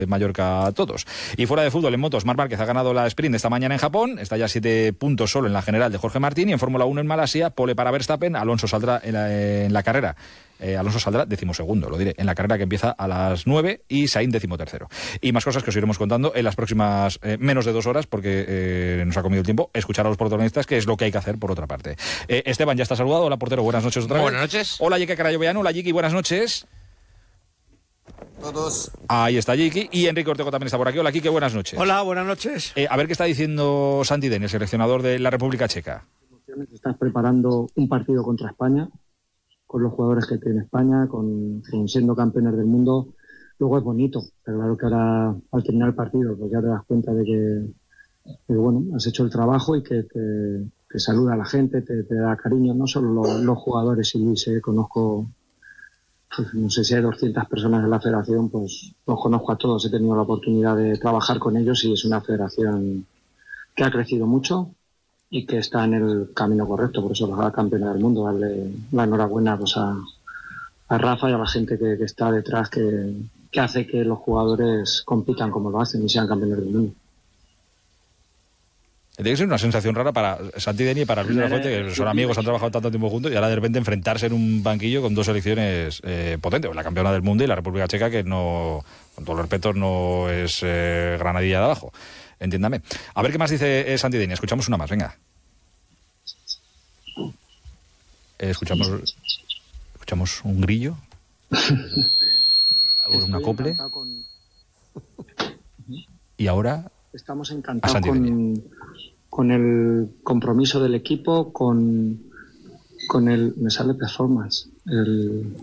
Mallorca a todos. Y fuera de fútbol, en motos, Marc Márquez ha ganado la sprint esta mañana en Japón, está ya 7 puntos solo en la general de Jorge Martín, y en Fórmula 1 en Malasia, pole para Verstappen, Alonso saldrá en la carrera. Alonso saldrá 12º, lo diré, en la carrera que empieza a las 9 y Sainz 13º. Y más cosas que os iremos contando en las próximas menos de 2 horas, porque nos ha comido el tiempo escuchar a los protagonistas, que es lo que hay que hacer por otra parte. Esteban ya está saludado. Hola, portero, buenas noches otra vez. Buenas noches. Hola, Yeke Carayovellano. Hola, Yiki, buenas noches. Todos. Ahí está Yiki, y Enrique Ortego también está por aquí. Hola, Quique, buenas noches. Hola, buenas noches. A ver qué está diciendo Santi Deni, el seleccionador de la República Checa. Estás preparando un partido contra España, con los jugadores que tiene España, con siendo campeones del mundo. Luego es bonito, pero claro que ahora al terminar el partido pues ya te das cuenta de que bueno, has hecho el trabajo y que saluda a la gente, te da cariño, no solo los jugadores. Y Luis, conozco, pues, no sé si hay 200 personas en la federación, pues los conozco a todos, he tenido la oportunidad de trabajar con ellos y es una federación que ha crecido mucho y que está en el camino correcto, por eso los da campeona del mundo. Darle la enhorabuena pues a Rafa y a la gente que está detrás, que hace que los jugadores compitan como lo hacen y sean campeones del mundo. Tiene que ser una sensación rara para Santi Deni y para Luis de la Fuente, que son amigos, han trabajado tanto tiempo juntos, y ahora de repente enfrentarse en un banquillo con dos selecciones potentes, la campeona del mundo y la República Checa, que no, con todos los respetos, no es granadilla de abajo. Entiéndame. A ver qué más dice Santi Deni. Escuchamos una más, venga. Escuchamos un grillo. Un acople. Y ahora estamos encantados con el compromiso del equipo, con el, me sale performance, el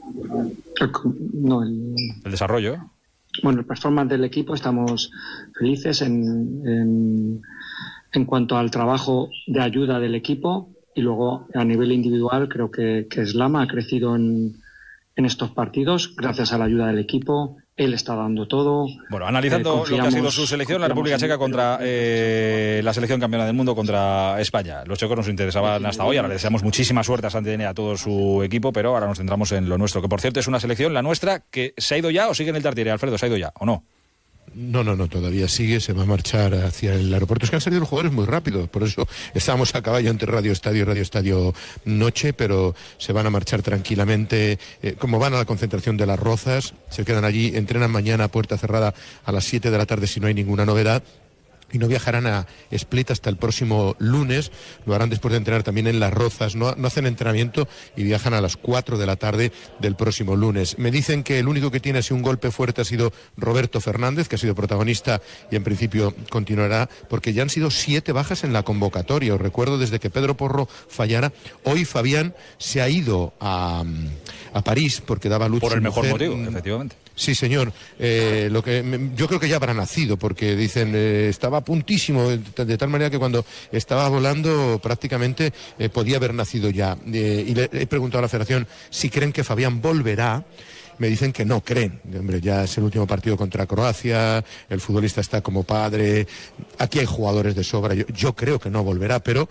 desarrollo. Bueno, el performance del equipo. Estamos felices en cuanto al trabajo de ayuda del equipo, y luego a nivel individual creo que Slama ha crecido en estos partidos gracias a la ayuda del equipo. Él está dando todo. Bueno, analizando lo que ha sido su selección, la República Checa contra la selección campeona del mundo contra España. Los checos nos interesaban hasta hoy, ahora le deseamos muchísima suerte a Santi Deni, a todo su equipo, pero ahora nos centramos en lo nuestro, que por cierto es una selección, la nuestra, que se ha ido ya o sigue en el Tartiere. Alfredo, ¿se ha ido ya o no? No, todavía sigue, se va a marchar hacia el aeropuerto. Es que han salido los jugadores muy rápido, por eso estábamos a caballo entre Radio Estadio Noche, pero se van a marchar tranquilamente, como van a la concentración de Las Rozas, se quedan allí, entrenan mañana a puerta cerrada a las 7 de la tarde si no hay ninguna novedad. Y no viajarán a Split hasta el próximo lunes, lo harán después de entrenar también en Las Rozas, no hacen entrenamiento y viajan a las 4 de la tarde del próximo lunes. Me dicen que el único que tiene así un golpe fuerte ha sido Roberto Fernández, que ha sido protagonista y en principio continuará, porque ya han sido 7 bajas en la convocatoria. Os recuerdo, desde que Pedro Porro fallara, hoy Fabián se ha ido a París porque daba luz. Por el mejor motivo, efectivamente. Sí, señor. Yo creo que ya habrá nacido, porque dicen estaba a puntísimo, de tal manera que cuando estaba volando prácticamente podía haber nacido ya. Y le he preguntado a la Federación si creen que Fabián volverá. Me dicen que no creen. Hombre, ya es el último partido contra Croacia, el futbolista está como padre, aquí hay jugadores de sobra, yo creo que no volverá, pero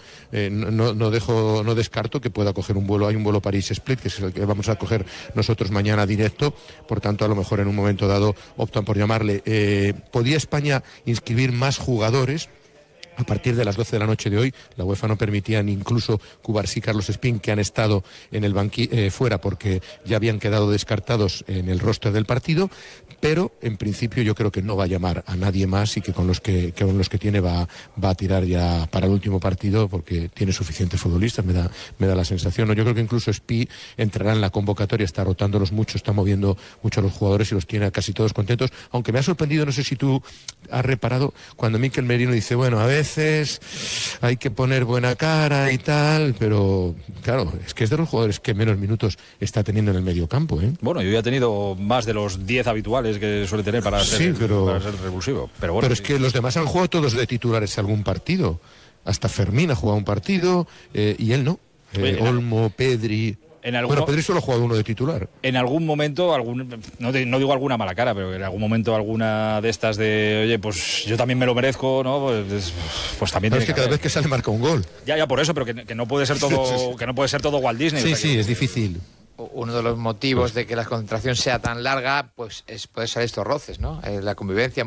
no descarto que pueda coger un vuelo. Hay un vuelo París-Split, que es el que vamos a coger nosotros mañana directo, por tanto a lo mejor en un momento dado optan por llamarle. ¿Podía España inscribir más jugadores? A partir de las 12 de la noche de hoy, la UEFA no permitía ni incluso Cubarsí y Carlos Espín, que han estado en el fuera porque ya habían quedado descartados en el roster del partido, pero en principio yo creo que no va a llamar a nadie más y que con los que tiene va a tirar ya para el último partido, porque tiene suficientes futbolistas, me da la sensación. Yo creo que incluso Espí entrará en la convocatoria, está rotándolos mucho, está moviendo mucho a los jugadores y los tiene a casi todos contentos, aunque me ha sorprendido, no sé si tú has reparado, cuando Mikel Merino dice, bueno, a veces hay que poner buena cara y tal, pero claro, es que es de los jugadores que menos minutos está teniendo en el mediocampo, ¿eh? Bueno, yo ya he tenido más de los 10 habituales que suele tener para ser revulsivo. Pero bueno, es que los demás han jugado todos de titulares algún partido. Hasta Fermín ha jugado un partido y él no. Olmo, Pedri. Bueno, Pedri solo ha jugado uno de titular. En algún momento, no digo alguna mala cara, pero en algún momento alguna de estas de, oye, pues yo también me lo merezco, ¿no? Pues también. Pero es que cada vez que sale marca un gol. Ya por eso, pero que no puede ser todo, que no puede ser todo Walt Disney. Sí, es difícil. uno de los motivos de que la concentración sea tan larga, pues puede ser estos roces, ¿no? La convivencia